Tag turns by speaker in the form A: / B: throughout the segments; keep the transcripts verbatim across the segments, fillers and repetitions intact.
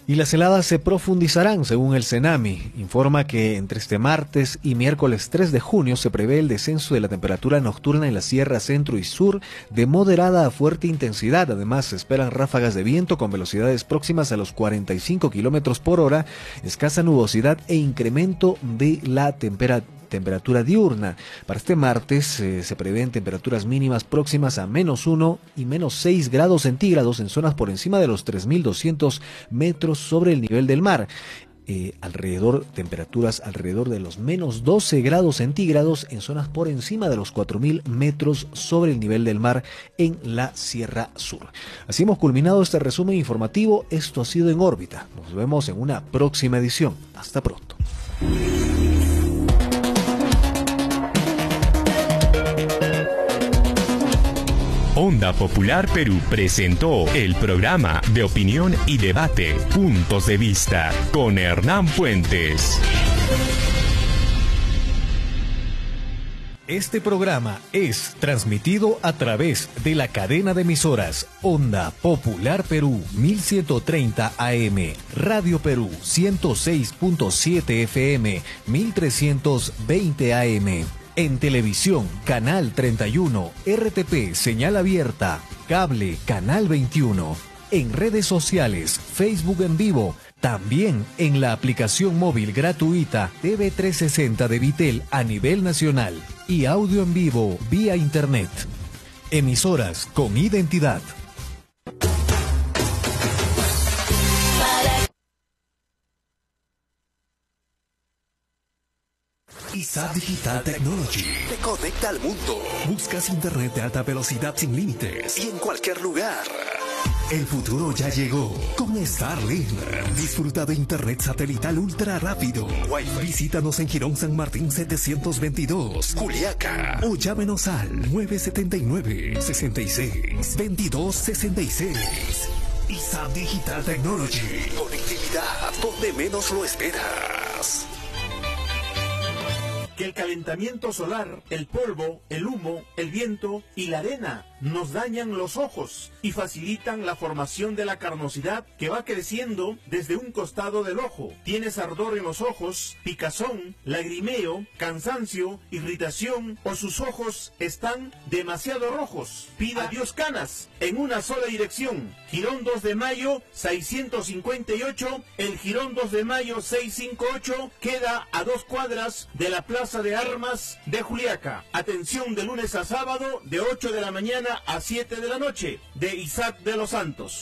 A: Y las heladas se profundizarán, según el Cenami. Informa que entre este martes y miércoles tres de junio se prevé el descenso de la temperatura nocturna en la Sierra Centro y Sur de moderada a fuerte intensidad. Además, se esperan ráfagas de viento con velocidades próximas a los cuarenta y cinco kilómetros por hora, escasa nubosidad e incremento de la temperatura. Temperatura diurna. Para este martes eh, se prevén temperaturas mínimas próximas a menos uno y menos seis grados centígrados en zonas por encima de los tres mil doscientos metros sobre el nivel del mar. Eh, alrededor, temperaturas alrededor de los menos doce grados centígrados en zonas por encima de los cuatro mil metros sobre el nivel del mar en la Sierra Sur. Así hemos culminado este resumen informativo. Esto ha sido En órbita. Nos vemos en una próxima edición. Hasta pronto.
B: Onda Popular Perú presentó el programa de opinión y debate Puntos de Vista con Hernán Puentes.
A: Este programa es transmitido a través de la cadena de emisoras Onda Popular Perú mil ciento treinta A M, Radio Perú ciento seis punto siete F M, mil trescientos veinte A M. En televisión, Canal treinta y uno, R T P, señal abierta, cable, Canal veintiuno. En redes sociales, Facebook en vivo, también en la aplicación móvil gratuita T V trescientos sesenta de Vitel a nivel nacional y audio en vivo vía Internet. Emisoras con identidad.
C: I S A T Digital Technology te conecta al mundo. Buscas internet de alta velocidad sin límites y en cualquier lugar. El futuro ya llegó con Starlink. Disfruta de internet satelital ultra rápido. Visítanos en Girón San Martín setecientos veintidós, Juliaca, o llámenos al nueve siete nueve, seis seis, veintidós sesenta y seis. I S A T Digital Technology. Conectividad donde menos lo esperas.
D: Que el calentamiento solar, el polvo, el humo, el viento y la arena nos dañan los ojos y facilitan la formación de la carnosidad que va creciendo desde un costado del ojo. Tienes ardor en los ojos, picazón, lagrimeo, cansancio, irritación o sus ojos están demasiado rojos. Pida Adiós Canas en una sola dirección. Girón dos de Mayo seiscientos cincuenta y ocho, el Girón dos de Mayo seiscientos cincuenta y ocho queda a dos cuadras de la Plaza de Armas de Juliaca. Atención de lunes a sábado de ocho de la mañana a siete de la noche, de Isaac de los Santos.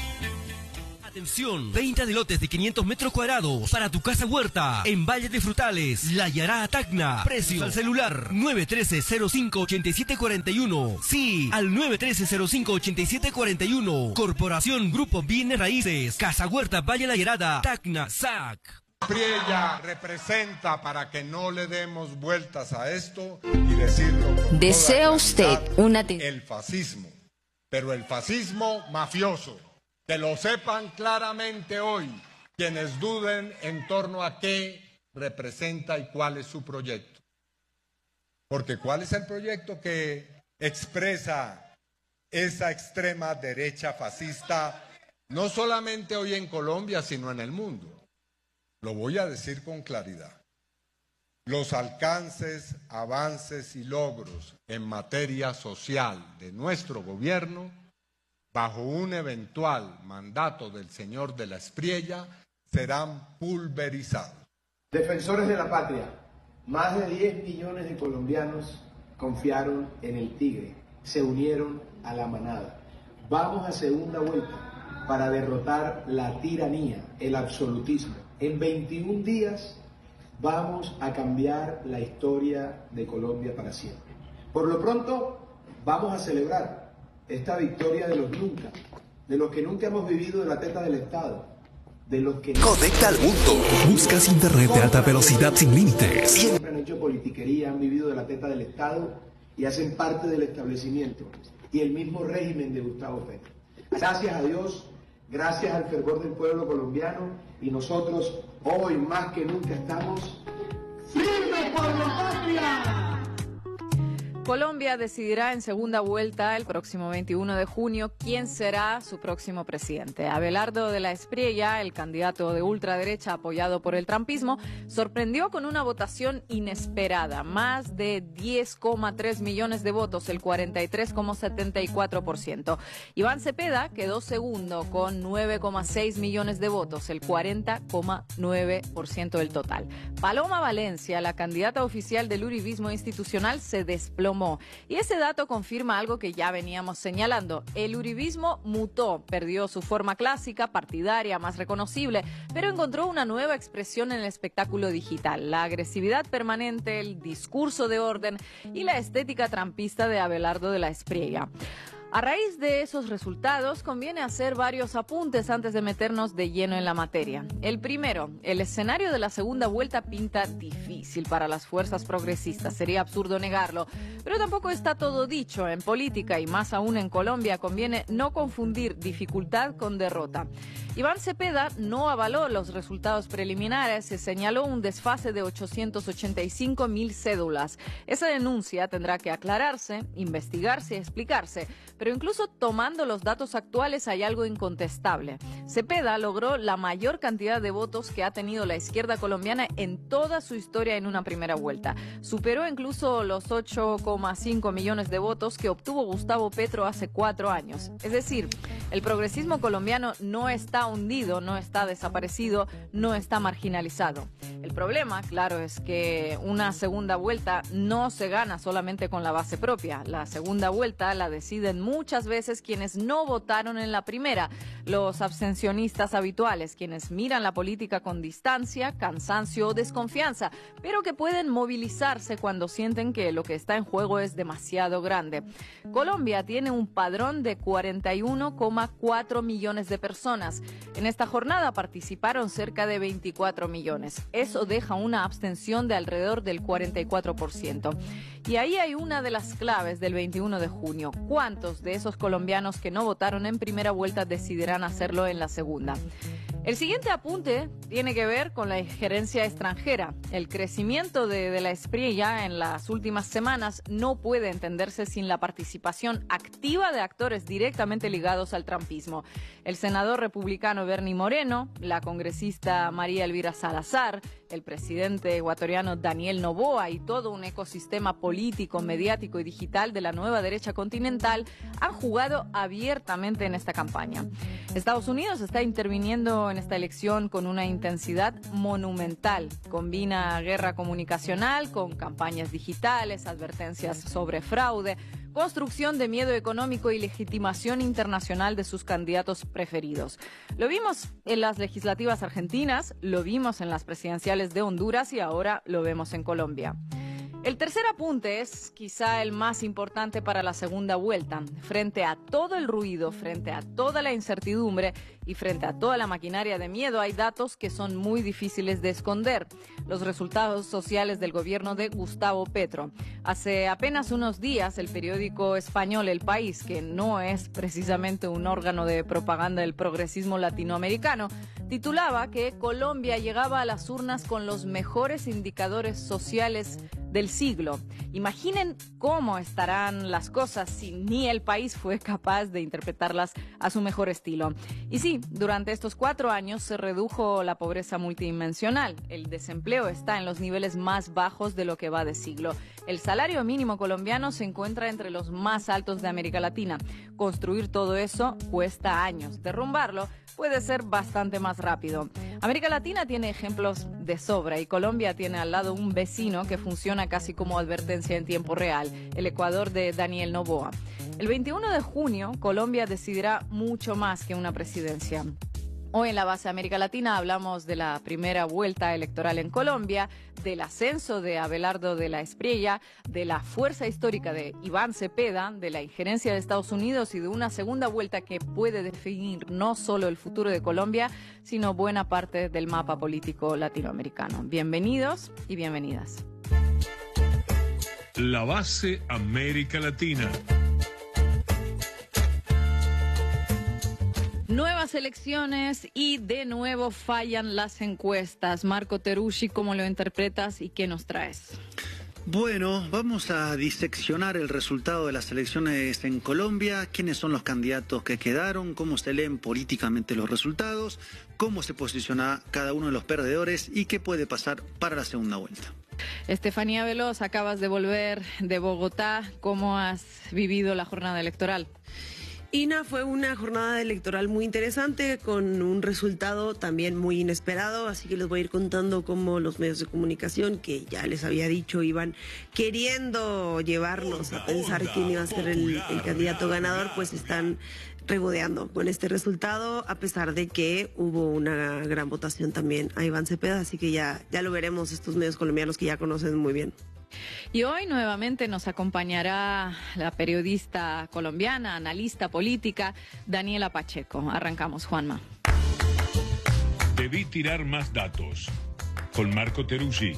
E: Atención, venta de lotes de quinientos metros cuadrados para tu casa huerta en Valle de Frutales, La Yará, Tacna. Precio al celular nueve uno tres, cero cinco, ocho siete cuatro uno. Sí, al nueve uno tres, cero cinco, ocho siete cuatro uno. Corporación Grupo Bienes Raíces, Casa Huerta, Valle La Yarada, Tacna, S A C.
F: Espriella representa, para que no le demos vueltas a esto y decirlo con
G: ¿Desea usted una
F: el fascismo, pero el fascismo mafioso? Que lo sepan claramente hoy quienes duden en torno a qué representa y cuál es su proyecto. Porque ¿cuál es el proyecto que expresa esa extrema derecha fascista, no solamente hoy en Colombia, sino en el mundo? Lo voy a decir con claridad. Los alcances, avances y logros en materia social de nuestro gobierno, bajo un eventual mandato del señor de la Espriella, serán pulverizados.
H: Defensores de la patria, más de diez millones de colombianos confiaron en el Tigre, se unieron a la manada. Vamos a segunda vuelta para derrotar la tiranía, el absolutismo. En veintiún días vamos a cambiar la historia de Colombia para siempre. Por lo pronto, vamos a celebrar esta victoria de los nunca, de los que nunca hemos vivido de la teta del Estado, de los que...
C: Conecta al mundo. Buscas internet de alta velocidad sin límites.
H: Siempre han hecho politiquería, han vivido de la teta del Estado y hacen parte del establecimiento y el mismo régimen de Gustavo Petro. Gracias a Dios, gracias al fervor del pueblo colombiano, y nosotros hoy más que nunca estamos firmes por la patria.
G: Colombia decidirá en segunda vuelta el próximo veintiuno de junio quién será su próximo presidente. Abelardo de la Espriella, el candidato de ultraderecha apoyado por el trumpismo, sorprendió con una votación inesperada. Más de diez coma tres millones de votos, el cuarenta y tres coma setenta y cuatro por ciento. Iván Cepeda quedó segundo con nueve coma seis millones de votos, el cuarenta coma nueve por ciento del total. Paloma Valencia, la candidata oficial del uribismo institucional, se desplomó. Y ese dato confirma algo que ya veníamos señalando. El uribismo mutó, perdió su forma clásica, partidaria, más reconocible, pero encontró una nueva expresión en el espectáculo digital. La agresividad permanente, el discurso de orden y la estética trampista de Abelardo de la Espriella. A raíz de esos resultados, conviene hacer varios apuntes antes de meternos de lleno en la materia. El primero, el escenario de la segunda vuelta pinta difícil para las fuerzas progresistas. Sería absurdo negarlo, pero tampoco está todo dicho. En política y más aún en Colombia conviene no confundir dificultad con derrota. Iván Cepeda no avaló los resultados preliminares, se señaló un desfase de ochocientos ochenta y cinco mil cédulas. Esa denuncia tendrá que aclararse, investigarse y explicarse. Pero incluso tomando los datos actuales hay algo incontestable. Cepeda logró la mayor cantidad de votos que ha tenido la izquierda colombiana en toda su historia en una primera vuelta. Superó incluso los ocho coma cinco millones de votos que obtuvo Gustavo Petro hace cuatro años. Es decir, el progresismo colombiano no está hundido, no está desaparecido, no está marginalizado. El problema, claro, es que una segunda vuelta no se gana solamente con la base propia. La segunda vuelta la deciden muchas veces quienes no votaron en la primera, los abstencionistas habituales, quienes miran la política con distancia, cansancio o desconfianza, pero que pueden movilizarse cuando sienten que lo que está en juego es demasiado grande. Colombia tiene un padrón de cuarenta y uno coma cuatro millones de personas. En esta jornada participaron cerca de veinticuatro millones. Eso deja una abstención de alrededor del cuarenta y cuatro por ciento. Y ahí hay una de las claves del veintiuno de junio. ¿Cuántos de esos colombianos que no votaron en primera vuelta decidirán hacerlo en la segunda? El siguiente apunte tiene que ver con la injerencia extranjera. El crecimiento de, de la Espriella en las últimas semanas no puede entenderse sin la participación activa de actores directamente ligados al trumpismo. El senador republicano Bernie Moreno, la congresista María Elvira Salazar, el presidente ecuatoriano Daniel Noboa y todo un ecosistema político, mediático y digital de la nueva derecha continental han jugado abiertamente en esta campaña. Estados Unidos está interviniendo en esta elección con una intensidad monumental. Combina guerra comunicacional con campañas digitales, advertencias sobre fraude, construcción de miedo económico y legitimación internacional de sus candidatos preferidos. Lo vimos en las legislativas argentinas, lo vimos en las presidenciales de Honduras y ahora lo vemos en Colombia. El tercer apunte es quizá el más importante para la segunda vuelta. Frente a todo el ruido, frente a toda la incertidumbre y frente a toda la maquinaria de miedo, hay datos que son muy difíciles de esconder. Los resultados sociales del gobierno de Gustavo Petro. Hace apenas unos días, el periódico español El País, que no es precisamente un órgano de propaganda del progresismo latinoamericano, titulaba que Colombia llegaba a las urnas con los mejores indicadores sociales del siglo. Imaginen cómo estarán las cosas si ni el país fue capaz de interpretarlas a su mejor estilo. Y sí, durante estos cuatro años se redujo la pobreza multidimensional. El desempleo está en los niveles más bajos de lo que va de siglo. El salario mínimo colombiano se encuentra entre los más altos de América Latina. Construir todo eso cuesta años. Derrumbarlo puede ser bastante más rápido. América Latina tiene ejemplos de sobra y Colombia tiene al lado un vecino que funciona casi como advertencia en tiempo real, el Ecuador de Daniel Noboa. El veintiuno de junio, Colombia decidirá mucho más que una presidencia. Hoy en la base América Latina hablamos de la primera vuelta electoral en Colombia, del ascenso de Abelardo de la Espriella, de la fuerza histórica de Iván Cepeda, de la injerencia de Estados Unidos y de una segunda vuelta que puede definir no solo el futuro de Colombia, sino buena parte del mapa político latinoamericano. Bienvenidos y bienvenidas.
I: La base América Latina.
G: Nuevas elecciones y de nuevo fallan las encuestas. Marco Teruggi, ¿cómo lo interpretas y qué nos traes?
J: Bueno, vamos a diseccionar el resultado de las elecciones en Colombia, quiénes son los candidatos que quedaron, cómo se leen políticamente los resultados, cómo se posiciona cada uno de los perdedores y qué puede pasar para la segunda vuelta.
G: Estefanía Veloz, acabas de volver de Bogotá. ¿Cómo has vivido la jornada electoral?
K: Ina, fue una jornada electoral muy interesante, con un resultado también muy inesperado, así que les voy a ir contando cómo los medios de comunicación, que ya les había dicho, iban queriendo llevarnos a pensar quién iba a ser el, el candidato ganador, pues están regodeando con este resultado, a pesar de que hubo una gran votación también a Iván Cepeda, así que ya, ya lo veremos estos medios colombianos que ya conocen muy bien.
G: Y hoy nuevamente nos acompañará la periodista colombiana, analista política, Daniela Pacheco. Arrancamos, Juanma.
I: Debí tirar más datos. Con Marco Teruggi.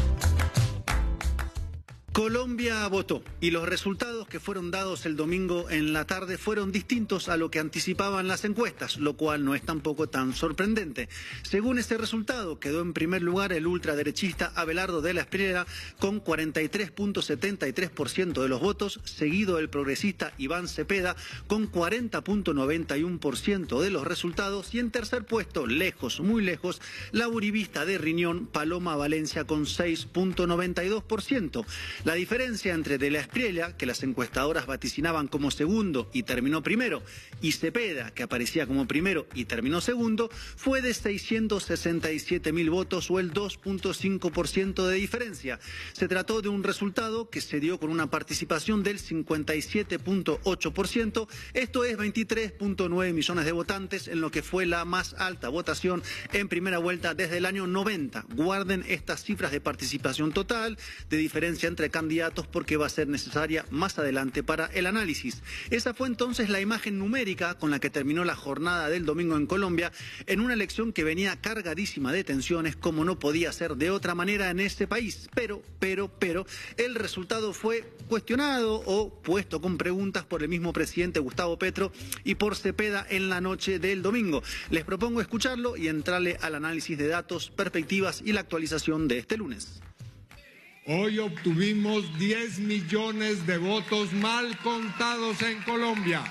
J: Colombia votó y los resultados que fueron dados el domingo en la tarde fueron distintos a lo que anticipaban las encuestas, lo cual no es tampoco tan sorprendente. Según ese resultado, quedó en primer lugar el ultraderechista Abelardo de la Espriella con cuarenta y tres punto setenta y tres por ciento de los votos, seguido del progresista Iván Cepeda con cuarenta punto noventa y uno por ciento de los resultados, y en tercer puesto, lejos, muy lejos, la uribista de Riñón, Paloma Valencia, con seis punto noventa y dos por ciento. La diferencia entre De la Espriella, que las encuestadoras vaticinaban como segundo y terminó primero, y Cepeda, que aparecía como primero y terminó segundo, fue de seiscientos sesenta y siete mil votos, o el dos punto cinco por ciento de diferencia. Se trató de un resultado que se dio con una participación del cincuenta y siete punto ocho por ciento, esto es veintitrés punto nueve millones de votantes, en lo que fue la más alta votación en primera vuelta desde el año noventa. Guarden estas cifras de participación total, de diferencia entre candidatos, porque va a ser necesaria más adelante para el análisis. Esa fue entonces la imagen numérica con la que terminó la jornada del domingo en Colombia, en una elección que venía cargadísima de tensiones, como no podía ser de otra manera en este país. Pero, pero, pero, el resultado fue cuestionado o puesto con preguntas por el mismo presidente Gustavo Petro y por Cepeda en la noche del domingo. Les propongo escucharlo y entrarle al análisis de datos, perspectivas y la actualización de este lunes.
F: Hoy obtuvimos diez millones de votos mal contados en Colombia.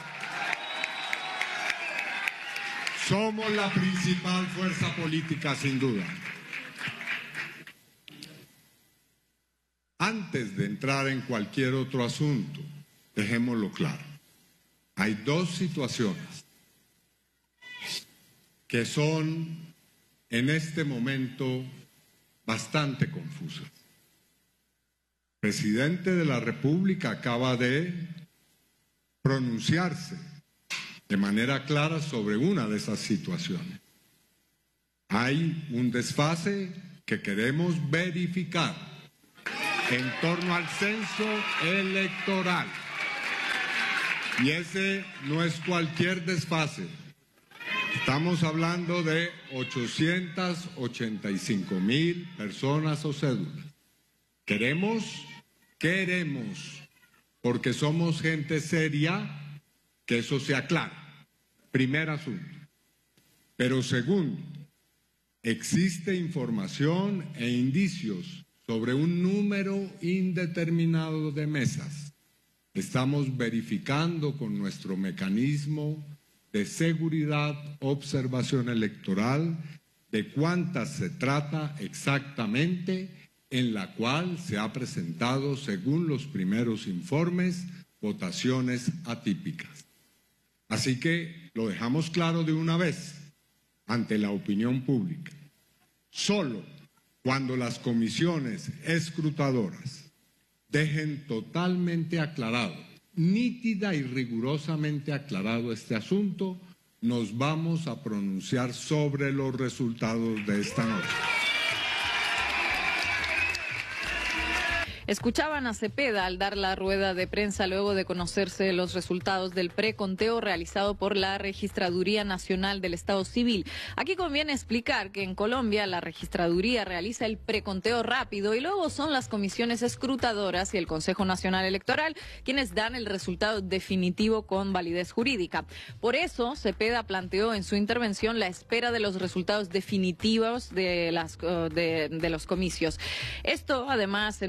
F: Somos la principal fuerza política, sin duda. Antes de entrar en cualquier otro asunto, dejémoslo claro. Hay dos situaciones que son en este momento bastante confusas. El presidente de la República acaba de pronunciarse de manera clara sobre una de esas situaciones. Hay un desfase que queremos verificar en torno al censo electoral. Y ese no es cualquier desfase. Estamos hablando de ochocientas ochenta y cinco mil personas o cédulas. Queremos, queremos, porque somos gente seria, que eso se aclara. Primer asunto. Pero segundo, existe información e indicios sobre un número indeterminado de mesas. Estamos verificando con nuestro mecanismo de seguridad, observación electoral, de cuántas se trata exactamente, en la cual se ha presentado, según los primeros informes, votaciones atípicas. Así que lo dejamos claro de una vez ante la opinión pública. Solo cuando las comisiones escrutadoras dejen totalmente aclarado, nítida y rigurosamente aclarado este asunto, nos vamos a pronunciar sobre los resultados de esta noche.
G: Escuchaban a Cepeda al dar la rueda de prensa luego de conocerse los resultados del preconteo realizado por la Registraduría Nacional del Estado Civil. Aquí conviene explicar que en Colombia la Registraduría realiza el preconteo rápido y luego son las comisiones escrutadoras y el Consejo Nacional Electoral quienes dan el resultado definitivo con validez jurídica. Por eso, Cepeda planteó en su intervención la espera de los resultados definitivos de, las, de, de los comicios. Esto, además, en un contexto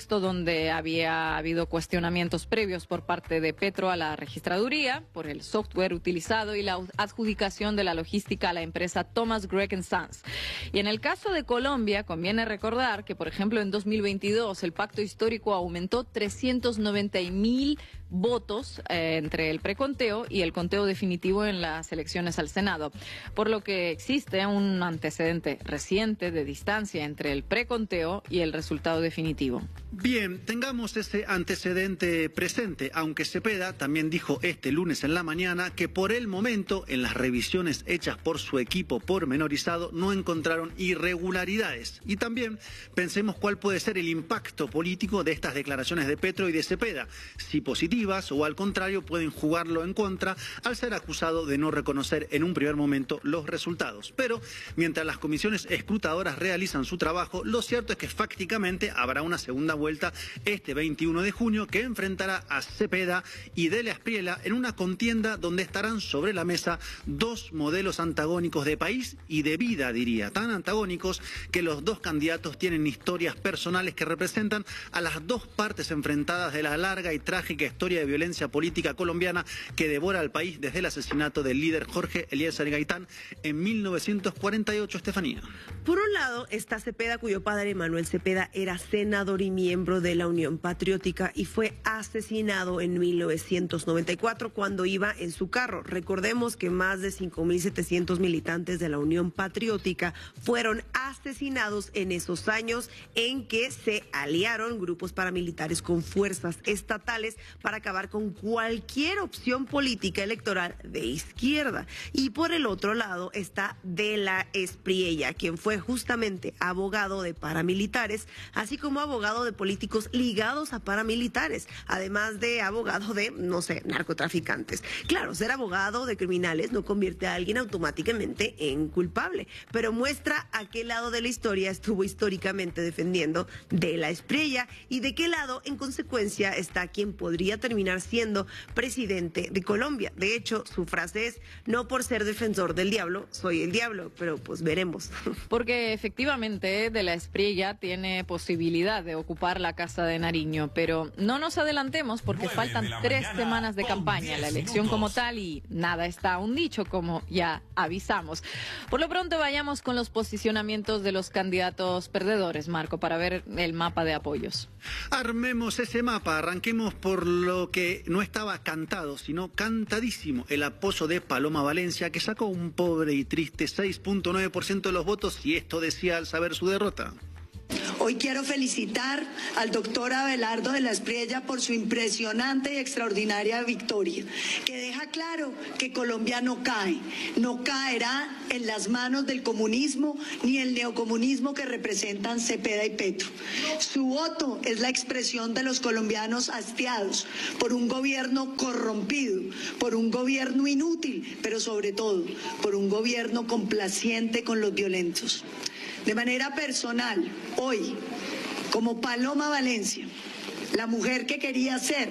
G: contexto donde había habido cuestionamientos previos por parte de Petro a la registraduría por el software utilizado y la adjudicación de la logística a la empresa Thomas Gregg and Sons. Y en el caso de Colombia, conviene recordar que, por ejemplo, en dos mil veintidós el pacto histórico aumentó trescientos noventa mil votos eh, entre el preconteo y el conteo definitivo en las elecciones al Senado, por lo que existe un antecedente reciente de distancia entre el preconteo y el resultado definitivo.
J: Bien, tengamos ese antecedente presente, aunque Cepeda también dijo este lunes en la mañana que por el momento en las revisiones hechas por su equipo pormenorizado no encontraron irregularidades. Y también pensemos cuál puede ser el impacto político de estas declaraciones de Petro y de Cepeda, si positivas o al contrario pueden jugarlo en contra al ser acusado de no reconocer en un primer momento los resultados. Pero mientras las comisiones escrutadoras realizan su trabajo, lo cierto es que fácticamente habrá una segunda vuelta este veintiuno de junio que enfrentará a Cepeda y Delia Espriella en una contienda donde estarán sobre la mesa dos modelos antagónicos de país y de vida, diría, tan antagónicos que los dos candidatos tienen historias personales que representan a las dos partes enfrentadas de la larga y trágica historia de violencia política colombiana que devora al país desde el asesinato del líder Jorge Eliezer Gaitán en mil novecientos cuarenta y ocho, Estefanía.
K: Por un lado está Cepeda, cuyo padre Manuel Cepeda era senador y miembro de la Unión Patriótica y fue asesinado en mil novecientos noventa y cuatro cuando iba en su carro. Recordemos que más de cinco mil setecientos militantes de la Unión Patriótica fueron asesinados en esos años en que se aliaron grupos paramilitares con fuerzas estatales para acabar con cualquier opción política electoral de izquierda. Y por el otro lado está Delia Espriella, quien fue justamente abogado de paramilitares, así como abogado de políticos ligados a paramilitares, además de abogado de, no sé, narcotraficantes. Claro, ser abogado de criminales no convierte a alguien automáticamente en culpable, pero muestra a qué lado de la historia estuvo históricamente defendiendo Delia Espriella y de qué lado, en consecuencia, está quien podría terminar siendo presidente de Colombia. De hecho, su frase es: no por ser defensor del diablo, soy el diablo, pero pues veremos.
G: Porque efectivamente Delia Espriella tiene posibilidad de ocupar la Casa de Nariño, pero no nos adelantemos porque faltan tres semanas de campaña, la elección como tal, y nada está aún dicho, como ya avisamos. Por lo pronto vayamos con los posicionamientos de los candidatos perdedores, Marco, para ver el mapa de apoyos.
J: Armemos ese mapa, arranquemos por lo que no estaba cantado, sino cantadísimo, el apoyo de Paloma Valencia, que sacó un pobre y triste seis punto nueve por ciento de los votos, y esto decía al saber su derrota.
L: Hoy quiero felicitar al doctor Abelardo de la Espriella por su impresionante y extraordinaria victoria, que deja claro que Colombia no cae, no caerá en las manos del comunismo ni el neocomunismo que representan Cepeda y Petro. Su voto es la expresión de los colombianos hastiados por un gobierno corrompido, por un gobierno inútil, pero sobre todo por un gobierno complaciente con los violentos. De manera personal, hoy, como Paloma Valencia, la mujer que quería ser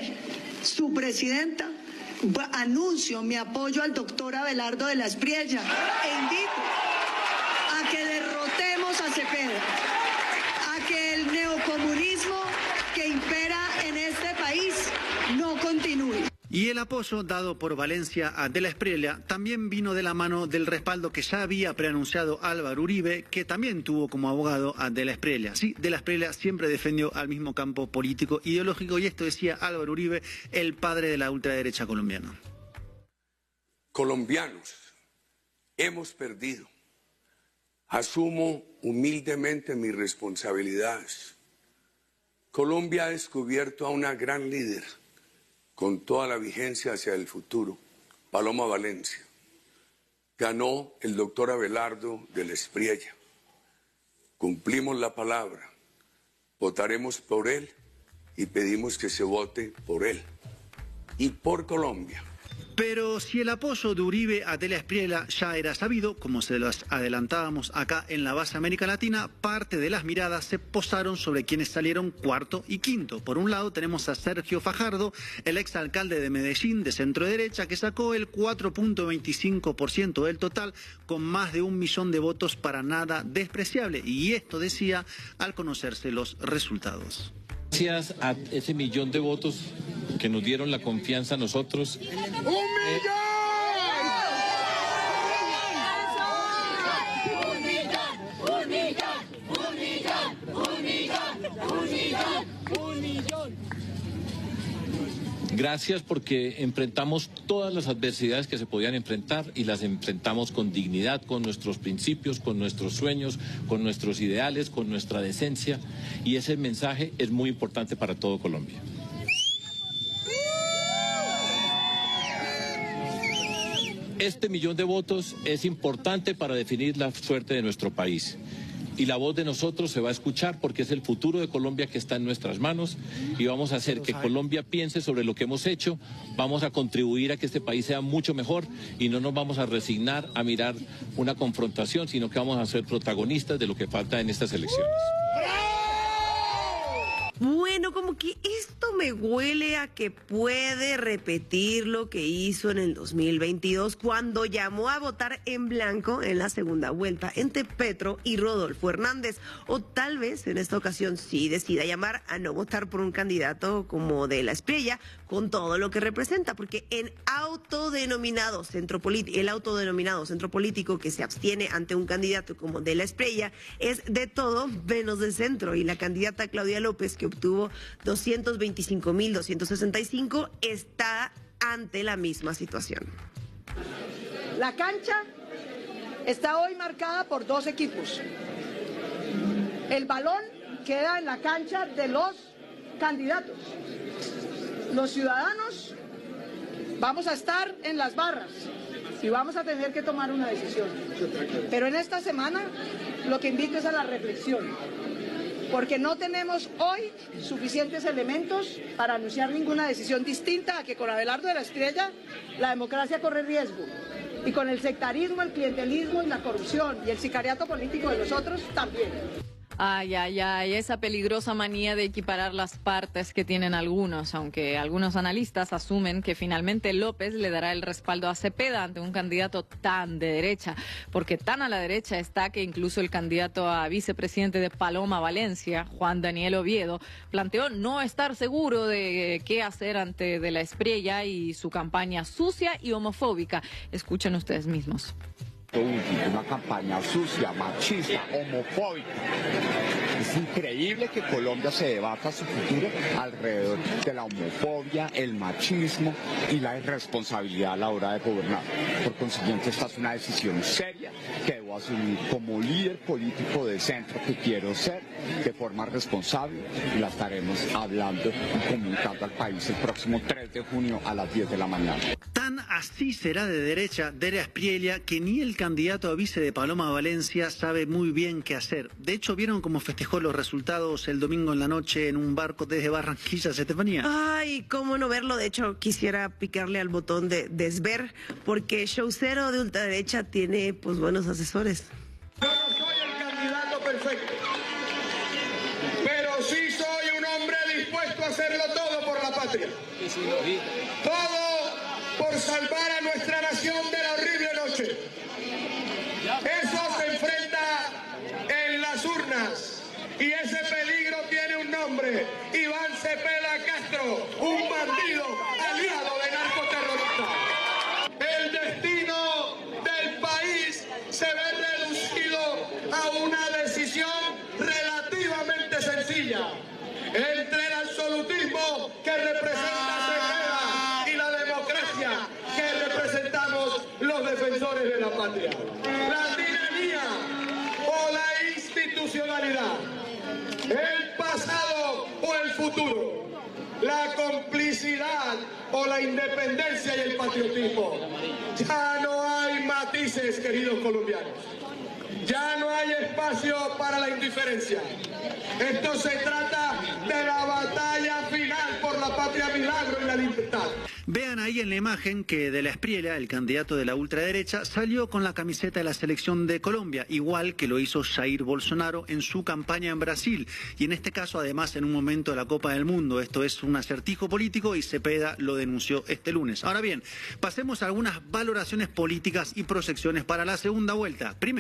L: su presidenta, anuncio mi apoyo al doctor Abelardo de la Espriella e invito a que derrotemos a Cepeda, a que el neocomunismo que impera en este país no continúe.
J: Y el apoyo dado por Valencia a Delia Espriella también vino de la mano del respaldo que ya había preanunciado Álvaro Uribe, que también tuvo como abogado a Delia Espriella. Sí, Delia Espriella siempre defendió al mismo campo político ideológico, y esto decía Álvaro Uribe, el padre de la ultraderecha colombiana.
M: Colombianos, hemos perdido. Asumo humildemente mis responsabilidades. Colombia ha descubierto a una gran líder con toda la vigencia hacia el futuro, Paloma Valencia. Ganó el doctor Abelardo de la Espriella. Cumplimos la palabra, votaremos por él y pedimos que se vote por él y por Colombia.
J: Pero si el apoyo de Uribe a Delia Espriella ya era sabido, como se los adelantábamos acá en la base América Latina, parte de las miradas se posaron sobre quienes salieron cuarto y quinto. Por un lado tenemos a Sergio Fajardo, el exalcalde de Medellín de centro derecha, que sacó el cuatro punto veinticinco por ciento del total, con más de un millón de votos para nada despreciable. Y esto decía al conocerse los resultados.
N: Gracias a ese millón de votos que nos dieron la confianza a nosotros. ¡Un millón! Gracias porque enfrentamos todas las adversidades que se podían enfrentar y las enfrentamos con dignidad, con nuestros principios, con nuestros sueños, con nuestros ideales, con nuestra decencia, y ese mensaje es muy importante para todo Colombia. Este millón de votos es importante para definir la suerte de nuestro país. Y la voz de nosotros se va a escuchar porque es el futuro de Colombia que está en nuestras manos y vamos a hacer que Colombia piense sobre lo que hemos hecho, vamos a contribuir a que este país sea mucho mejor y no nos vamos a resignar a mirar una confrontación, sino que vamos a ser protagonistas de lo que falta en estas elecciones.
K: Bueno, como que esto me huele a que puede repetir lo que hizo en el dos mil veintidós cuando llamó a votar en blanco en la segunda vuelta entre Petro y Rodolfo Hernández. O tal vez en esta ocasión sí decida llamar a no votar por un candidato como de la Espriella con todo lo que representa, porque en autodenominado centro político, el autodenominado centro político que se abstiene ante un candidato como de la Espriella es de todo menos de centro, y la candidata Claudia López, que obtuvo doscientos veinticinco mil doscientos sesenta y cinco, está ante la misma situación.
O: La cancha está hoy marcada por dos equipos. El balón queda en la cancha de los candidatos. Los ciudadanos vamos a estar en las barras y vamos a tener que tomar una decisión. Pero en esta semana lo que invito es a la reflexión, porque no tenemos hoy suficientes elementos para anunciar ninguna decisión distinta a que con Abelardo de la Espriella la democracia corre riesgo, y con el sectarismo, el clientelismo y la corrupción y el sicariato político de los otros también.
G: Ay, ay, ay, esa peligrosa manía de equiparar las partes que tienen algunos, aunque algunos analistas asumen que finalmente López le dará el respaldo a Cepeda ante un candidato tan de derecha, porque tan a la derecha está que incluso el candidato a vicepresidente de Paloma Valencia, Juan Daniel Oviedo, planteó no estar seguro de qué hacer ante de la Espriella y su campaña sucia y homofóbica. Escuchen ustedes mismos.
P: Una campaña sucia, machista, homofóbica. Es increíble que Colombia se debata su futuro alrededor de la homofobia, el machismo y la irresponsabilidad a la hora de gobernar. Por consiguiente, esta es una decisión seria que debo asumir como líder político de centro que quiero ser, de forma responsable, y la estaremos hablando y comunicando al país el próximo tres de junio a las diez de la mañana.
J: Tan así será de derecha de la Espriella que ni el candidato a vice de Paloma Valencia sabe muy bien qué hacer. De hecho, ¿vieron cómo festejó los resultados el domingo en la noche en un barco desde Barranquilla, Estefanía?
K: Ay, cómo no verlo. De hecho, quisiera picarle al botón de desver, porque Showcero de ultraderecha tiene pues buenos asesores.
Q: Yo no soy el candidato perfecto, pero sí soy un hombre dispuesto a hacerlo todo por la patria. Todo por salvar a nuestra nación de la horrible noche. Eso se enfrenta en las urnas y ese peligro tiene un nombre: Iván Cepeda Castro, un bandido aliado de narcoterroristas. El destino del país se ve reducido a una decisión relativamente sencilla entre el absolutismo que representa Cepeda y la democracia que representamos los defensores de la patria. La tiranía o la institucionalidad, el pasado o el futuro, la complicidad o la independencia y el patriotismo. Ya no hay matices, queridos colombianos. Ya no hay espacio para la indiferencia. Esto se trata de la batalla final por la patria milagro y la libertad.
J: Vean ahí en la imagen que de la Espriella, el candidato de la ultraderecha, salió con la camiseta de la selección de Colombia, igual que lo hizo Jair Bolsonaro en su campaña en Brasil, y en este caso además en un momento de la Copa del Mundo. Esto es un acertijo político y Cepeda lo denunció este lunes. Ahora bien, pasemos a algunas valoraciones políticas y proyecciones para la segunda vuelta. Primero,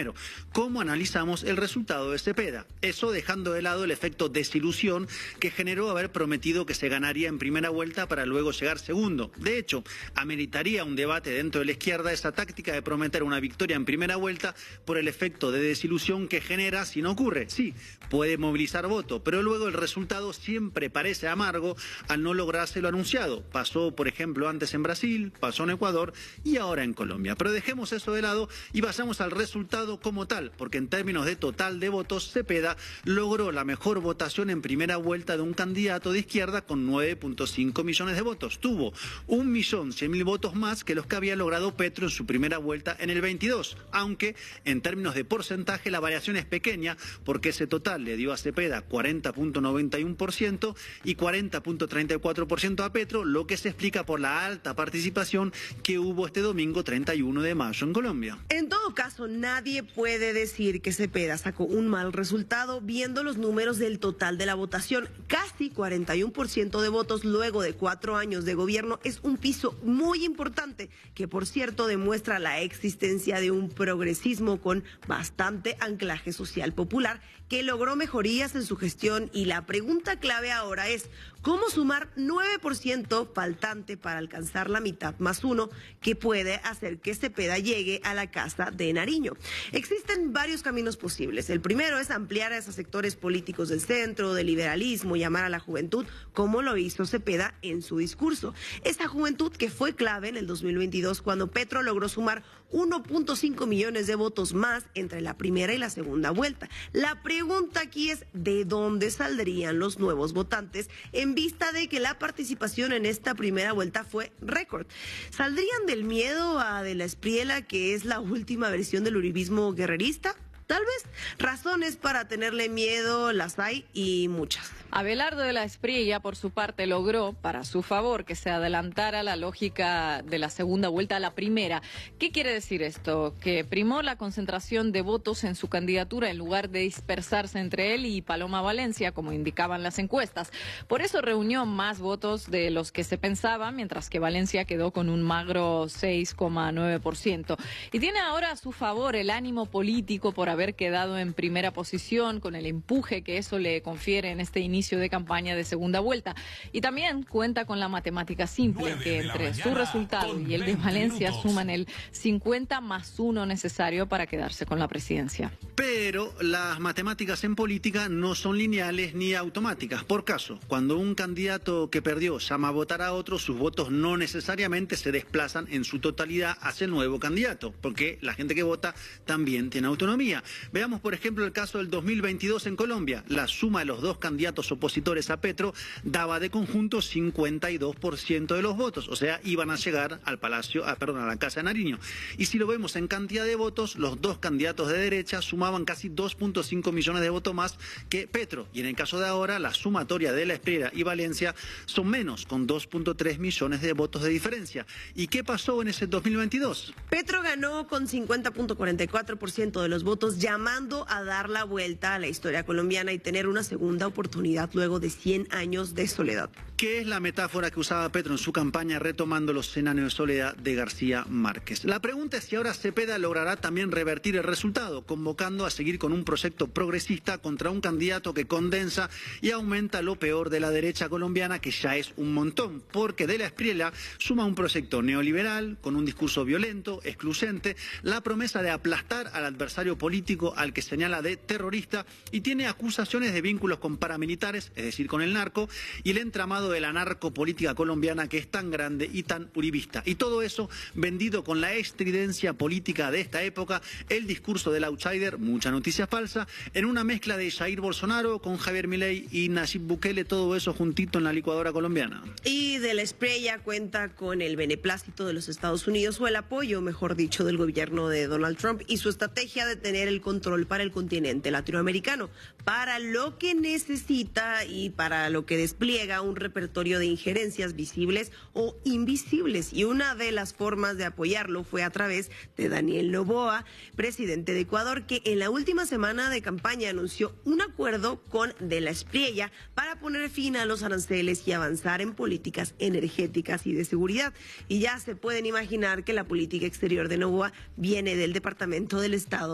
J: cómo analizamos el resultado de Cepeda. Eso dejando de lado el efecto desilusión que generó haber prometido que se ganaría en primera vuelta para luego llegar segundo. De hecho, ameritaría un debate dentro de la izquierda esa táctica de prometer una victoria en primera vuelta por el efecto de desilusión que genera si no ocurre. Sí, puede movilizar voto, pero luego el resultado siempre parece amargo al no lograrse lo anunciado. Pasó, por ejemplo, antes en Brasil, pasó en Ecuador y ahora en Colombia. Pero dejemos eso de lado y pasamos al resultado como tal, porque en términos de total de votos, Cepeda logró la mejor votación en primera vuelta de un candidato de izquierda con nueve punto cinco millones de votos. Tuvo un millón cien mil votos más que los que había logrado Petro en su primera vuelta en el veintidós, aunque en términos de porcentaje la variación es pequeña, porque ese total le dio a Cepeda cuarenta punto noventa y uno por ciento y cuarenta punto treinta y cuatro por ciento a Petro, lo que se explica por la alta participación que hubo este domingo treinta y uno de mayo en Colombia.
K: En todo caso, nadie puede decir que Cepeda sacó un mal resultado viendo los números del total de la votación. Casi cuarenta y uno por ciento de votos luego de cuatro años de gobierno es un piso muy importante que, por cierto, demuestra la existencia de un progresismo con bastante anclaje social popular que logró mejorías en su gestión, y la pregunta clave ahora es cómo sumar nueve por ciento faltante para alcanzar la mitad más uno que puede hacer que Cepeda llegue a la Casa de Nariño. Existen varios caminos posibles. El primero es ampliar a esos sectores políticos del centro, del liberalismo, llamar a la juventud, como lo hizo Cepeda en su discurso. Esa juventud que fue clave en el dos mil veintidós cuando Petro logró sumar uno punto cinco millones de votos más entre la primera y la segunda vuelta. La pregunta aquí es ¿de dónde saldrían los nuevos votantes en vista de que la participación en esta primera vuelta fue récord? ¿Saldrían del miedo a De la Espriella, que es la última versión del uribismo guerrerista? Tal vez. Razones para tenerle miedo las hay y muchas.
G: Abelardo de la Espriella, por su parte, logró, para su favor, que se adelantara la lógica de la segunda vuelta a la primera. ¿Qué quiere decir esto? Que primó la concentración de votos en su candidatura en lugar de dispersarse entre él y Paloma Valencia, como indicaban las encuestas. Por eso reunió más votos de los que se pensaba, mientras que Valencia quedó con un magro seis coma nueve por ciento. Y tiene ahora a su favor el ánimo político por haber quedado en primera posición, con el empuje que eso le confiere en este inicio de campaña de segunda vuelta. Y también cuenta con la matemática simple, que entre su resultado y el de Valencia minutos. Suman el cincuenta más uno necesario para quedarse con la presidencia.
J: Pero las matemáticas en política no son lineales ni automáticas. Por caso, cuando un candidato que perdió llama a votar a otro, sus votos no necesariamente se desplazan en su totalidad hacia el nuevo candidato, porque la gente que vota también tiene autonomía. Veamos, por ejemplo, el caso del dos mil veintidós en Colombia. La suma de los dos candidatos opositores a Petro daba de conjunto cincuenta y dos por ciento de los votos, o sea, iban a llegar al Palacio, ah, perdón, a la Casa de Nariño. Y si lo vemos en cantidad de votos, los dos candidatos de derecha sumaban casi dos punto cinco millones de votos más que Petro. Y en el caso de ahora, la sumatoria de La Espriella y Valencia son menos, con dos punto tres millones de votos de diferencia. ¿Y qué pasó en ese dos mil veintidós?
K: Petro ganó con cincuenta punto cuarenta y cuatro por ciento de los votos, llamando a dar la vuelta a la historia colombiana y tener una segunda oportunidad luego de cien años de soledad.
J: ¿Qué es la metáfora que usaba Petro en su campaña retomando los cien años de soledad de García Márquez? La pregunta es si ahora Cepeda logrará también revertir el resultado, convocando a seguir con un proyecto progresista contra un candidato que condensa y aumenta lo peor de la derecha colombiana, que ya es un montón, porque De la Espriella suma un proyecto neoliberal con un discurso violento, excluyente, la promesa de aplastar al adversario político al que señala de terrorista, y tiene acusaciones de vínculos con paramilitares, es decir, con el narco, y el entramado de la narcopolítica colombiana, que es tan grande y tan uribista. Y todo eso vendido con la estridencia política de esta época, el discurso del outsider, mucha noticia falsa, en una mezcla de Jair Bolsonaro con Javier Milei y Nayib Bukele, todo eso juntito en la licuadora colombiana.
K: Y De la Espriella cuenta con el beneplácito de los Estados Unidos, o el apoyo, mejor dicho, del gobierno de Donald Trump, y su estrategia de tener el control para el continente latinoamericano, para lo que necesita y para lo que despliega un repertorio de injerencias visibles o invisibles. Y una de las formas de apoyarlo fue a través de Daniel Noboa, presidente de Ecuador, que en la última semana de campaña anunció un acuerdo con De la Espriella para poner fin a los aranceles y avanzar en políticas energéticas y de seguridad. Y ya se pueden imaginar que la política exterior de Noboa viene del Departamento del Estado de Washington.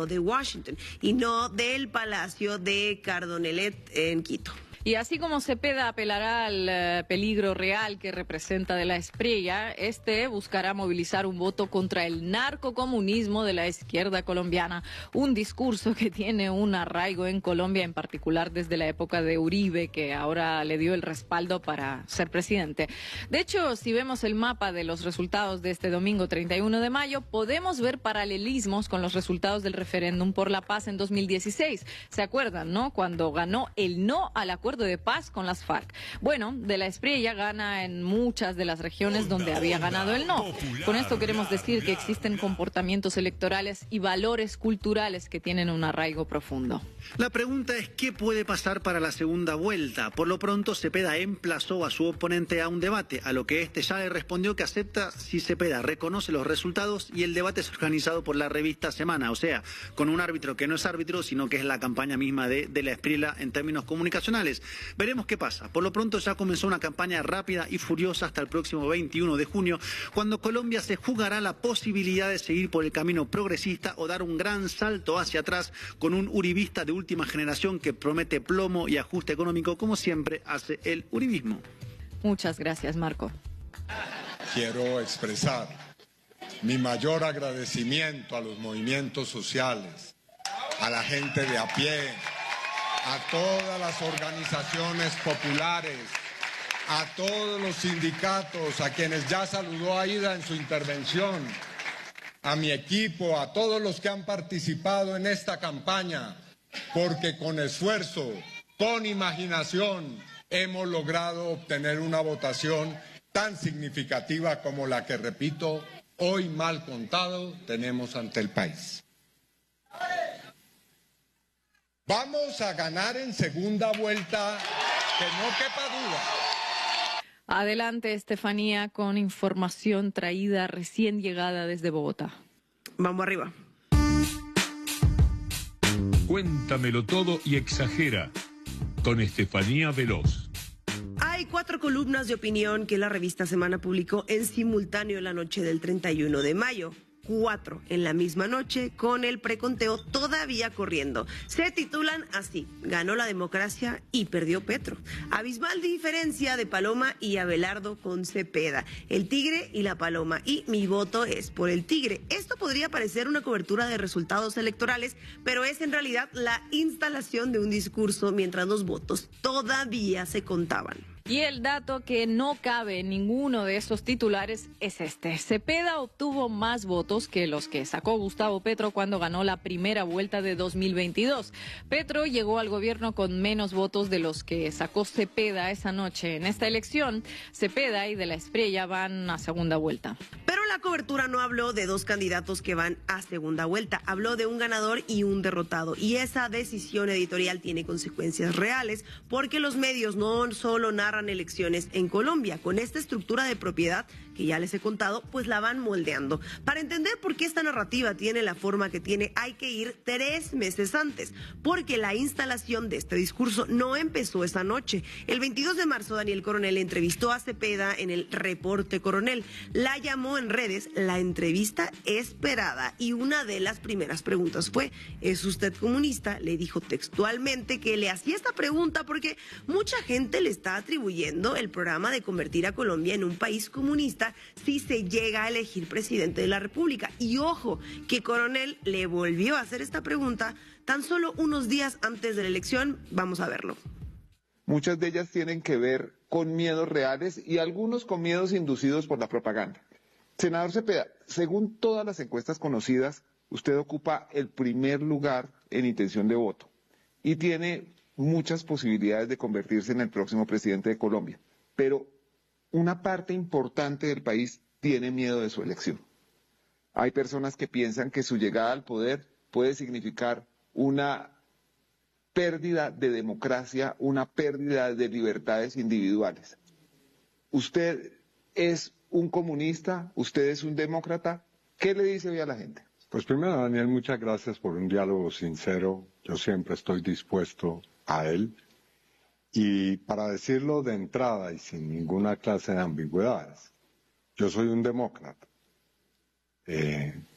K: Washington y no del Palacio de Carondelet en Quito.
G: Y así como Cepeda apelará al uh, peligro real que representa de la Espriella, este buscará movilizar un voto contra el narcocomunismo de la izquierda colombiana, un discurso que tiene un arraigo en Colombia, en particular desde la época de Uribe, que ahora le dio el respaldo para ser presidente. De hecho, si vemos el mapa de los resultados de este domingo treinta y uno de mayo, podemos ver paralelismos con los resultados del referéndum por la paz en dos mil dieciséis. ¿Se acuerdan, no? Cuando ganó el no al acuerdo de paz con las FARC. Bueno, de la Espriella gana en muchas de las regiones donde había ganado el no. Con esto queremos decir que existen comportamientos electorales y valores culturales que tienen un arraigo profundo.
J: La pregunta es ¿qué puede pasar para la segunda vuelta? Por lo pronto, Cepeda emplazó a su oponente a un debate, a lo que este ya le respondió que acepta si Cepeda reconoce los resultados y el debate es organizado por la revista Semana, o sea, con un árbitro que no es árbitro, sino que es la campaña misma de, de la Espriella en términos comunicacionales. Veremos qué pasa. Por lo pronto ya comenzó una campaña rápida y furiosa hasta el próximo veintiuno de junio, cuando Colombia se jugará la posibilidad de seguir por el camino progresista o dar un gran salto hacia atrás con un uribista de última generación que promete plomo y ajuste económico, como siempre hace el uribismo.
G: Muchas gracias, Marco.
F: Quiero expresar mi mayor agradecimiento a los movimientos sociales, a la gente de a pie, a todas las organizaciones populares, a todos los sindicatos, a quienes ya saludó Aida en su intervención, a mi equipo, a todos los que han participado en esta campaña, porque con esfuerzo, con imaginación, hemos logrado obtener una votación tan significativa como la que, repito, hoy mal contado tenemos ante el país. Vamos a ganar en segunda vuelta, que no quepa duda.
G: Adelante, Estefanía, con información traída recién llegada desde Bogotá.
K: Vamos arriba.
I: Cuéntamelo todo y exagera, con Estefanía Veloz.
K: Hay cuatro columnas de opinión que la revista Semana publicó en simultáneo la noche del treinta y uno de mayo. Cuatro en la misma noche, con el preconteo todavía corriendo. Se titulan así: ganó la democracia y perdió Petro. Abismal diferencia de Paloma y Abelardo con Cepeda. El tigre y la paloma. Y mi voto es por el tigre. Esto podría parecer una cobertura de resultados electorales, pero es en realidad la instalación de un discurso mientras los votos todavía se contaban.
G: Y el dato que no cabe en ninguno de esos titulares es este. Cepeda obtuvo más votos que los que sacó Gustavo Petro cuando ganó la primera vuelta de dos mil veintidós. Petro llegó al gobierno con menos votos de los que sacó Cepeda esa noche. En esta elección, Cepeda y de la Espriella van a segunda vuelta.
K: Pero la cobertura no habló de dos candidatos que van a segunda vuelta. Habló de un ganador y un derrotado. Y esa decisión editorial tiene consecuencias reales, porque los medios no solo narran elecciones en Colombia. Con esta estructura de propiedad que ya les he contado, pues la van moldeando. Para entender por qué esta narrativa tiene la forma que tiene, hay que ir tres meses antes, porque la instalación de este discurso no empezó esa noche. El veintidós de marzo, Daniel Coronel entrevistó a Cepeda en el Reporte Coronel. La llamó en redes la entrevista esperada y una de las primeras preguntas fue: ¿es usted comunista? Le dijo textualmente que le hacía esta pregunta porque mucha gente le está atribuyendo el programa de convertir a Colombia en un país comunista si se llega a elegir presidente de la República. Y ojo, que Coronel le volvió a hacer esta pregunta tan solo unos días antes de la elección. Vamos a verlo.
R: Muchas de ellas tienen que ver con miedos reales y algunos con miedos inducidos por la propaganda. Senador Cepeda, según todas las encuestas conocidas, usted ocupa el primer lugar en intención de voto y tiene muchas posibilidades de convertirse en el próximo presidente de Colombia. Pero una parte importante del país tiene miedo de su elección. Hay personas que piensan que su llegada al poder puede significar una pérdida de democracia, una pérdida de libertades individuales. ¿Usted es un comunista? ¿Usted es un demócrata? ¿Qué le dice hoy a la gente?
S: Pues primero, Daniel, muchas gracias por un diálogo sincero. Yo siempre estoy dispuesto a él. Y para decirlo de entrada y sin ninguna clase de ambigüedades, yo soy un demócrata. Eh,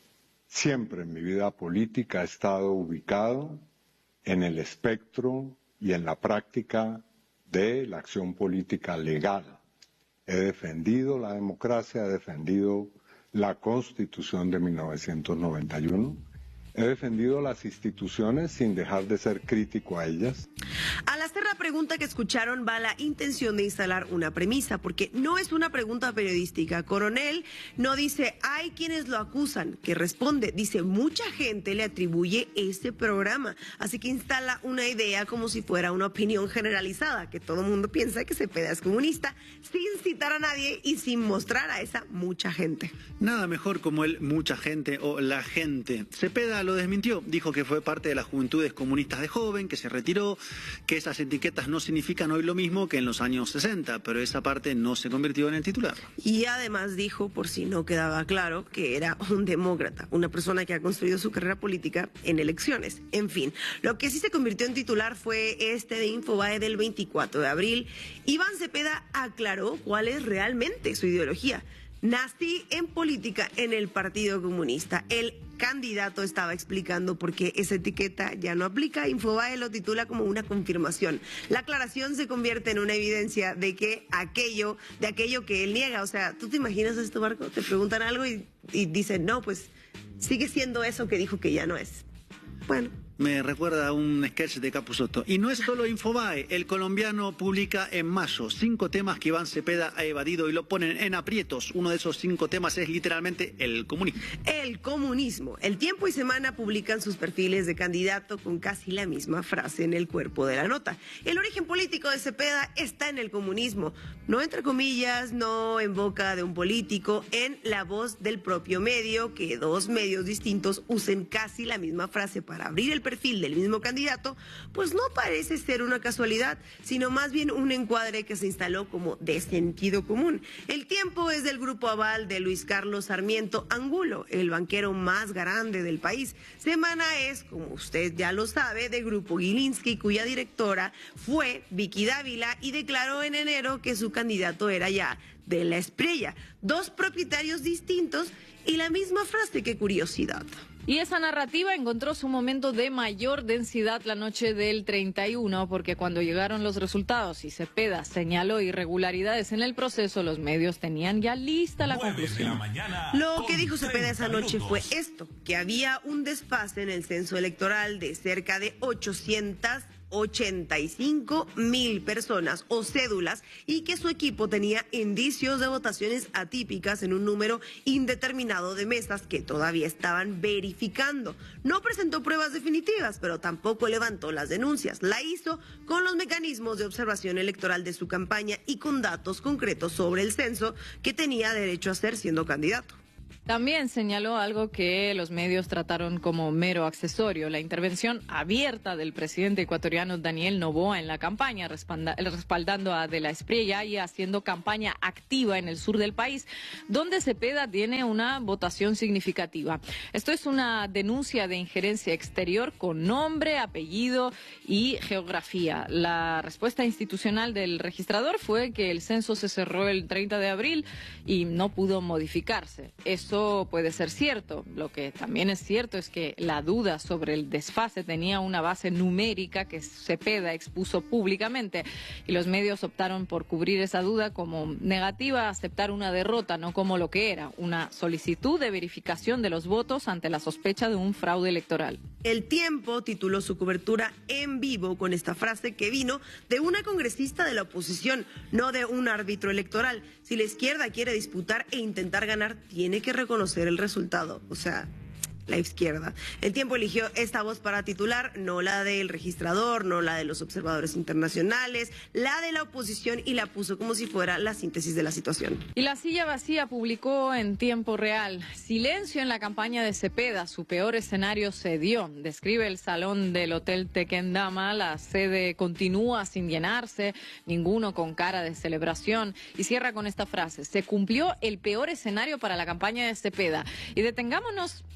S: siempre en mi vida política he estado ubicado en el espectro y en la práctica de la acción política legal. He defendido la democracia, he defendido la Constitución de mil novecientos noventa y uno. He defendido las instituciones sin dejar de ser crítico a ellas.
K: Al hacer la pregunta que escucharon va la intención de instalar una premisa, porque no es una pregunta periodística. Coronel no dice, hay quienes lo acusan, que responde, dice, mucha gente le atribuye este programa. Así que instala una idea como si fuera una opinión generalizada, que todo el mundo piensa que Cepeda es comunista, sin citar a nadie y sin mostrar a esa mucha gente.
J: Nada mejor como el mucha gente o la gente. Cepeda lo desmintió, dijo que fue parte de las juventudes comunistas de joven, que se retiró, que esas etiquetas no significan hoy lo mismo que en los años sesenta, pero esa parte no se convirtió en el titular.
K: Y además dijo, por si no quedaba claro, que era un demócrata, una persona que ha construido su carrera política en elecciones. En fin, lo que sí se convirtió en titular fue este de Infobae del veinticuatro de abril. Iván Cepeda aclaró cuál es realmente su ideología. Nací en política en el Partido Comunista. El candidato estaba explicando por qué esa etiqueta ya no aplica. Infobae lo titula como una confirmación. La aclaración se convierte en una evidencia de que aquello, de aquello que él niega. O sea, ¿tú te imaginas esto, Marco? Te preguntan algo y, y dicen, no, pues sigue siendo eso que dijo que ya no es. Bueno.
J: Me recuerda a un sketch de Capusotto. Y no es solo Infobae, el colombiano publica en mayo cinco temas que Iván Cepeda ha evadido y lo ponen en aprietos. Uno de esos cinco temas es literalmente el comunismo.
K: El comunismo. El Tiempo y Semana publican sus perfiles de candidato con casi la misma frase en el cuerpo de la nota. El origen político de Cepeda está en el comunismo. No entre comillas, no en boca de un político, en la voz del propio medio, que dos medios distintos usen casi la misma frase para abrir el perfil del mismo candidato, pues no parece ser una casualidad, sino más bien un encuadre que se instaló como de sentido común. El Tiempo es del grupo aval de Luis Carlos Sarmiento Angulo, el banquero más grande del país. Semana es, como usted ya lo sabe, de Grupo Gilinski, cuya directora fue Vicky Dávila y declaró en enero que su candidato era ya de la Espriella. Dos propietarios distintos y la misma frase, qué curiosidad.
G: Y esa narrativa encontró su momento de mayor densidad la noche del treinta y uno, porque cuando llegaron los resultados y Cepeda señaló irregularidades en el proceso, los medios tenían ya lista la conclusión.
K: Lo que dijo Cepeda esa noche fue esto, que había un desfase en el censo electoral de cerca de ochocientas ochenta y cinco mil personas o cédulas y que su equipo tenía indicios de votaciones atípicas en un número indeterminado de mesas que todavía estaban verificando. No presentó pruebas definitivas, pero tampoco levantó las denuncias. La hizo con los mecanismos de observación electoral de su campaña y con datos concretos sobre el censo que tenía derecho a hacer siendo candidato.
G: También señaló algo que los medios trataron como mero accesorio, la intervención abierta del presidente ecuatoriano Daniel Noboa en la campaña, respaldando a De la Espriella y haciendo campaña activa en el sur del país, donde Cepeda tiene una votación significativa. Esto es una denuncia de injerencia exterior con nombre, apellido y geografía. La respuesta institucional del registrador fue que el censo se cerró el treinta de abril y no pudo modificarse. Eso puede ser cierto. Lo que también es cierto es que la duda sobre el desfase tenía una base numérica que Cepeda expuso públicamente y los medios optaron por cubrir esa duda como negativa a aceptar una derrota, no como lo que era, una solicitud de verificación de los votos ante la sospecha de un fraude electoral.
K: El Tiempo tituló su cobertura en vivo con esta frase que vino de una congresista de la oposición, no de un árbitro electoral. Si la izquierda quiere disputar e intentar ganar, tiene que reconocer el resultado. O sea, la izquierda. El Tiempo eligió esta voz para titular, no la del registrador, no la de los observadores internacionales, la de la oposición, y la puso como si fuera la síntesis de la situación.
G: Y La Silla Vacía publicó en tiempo real: silencio en la campaña de Cepeda, su peor escenario se dio. Describe el salón del Hotel Tequendama, la sede continúa sin llenarse, ninguno con cara de celebración, y cierra con esta frase: se cumplió el peor escenario para la campaña de Cepeda. Y detengámonos en esto,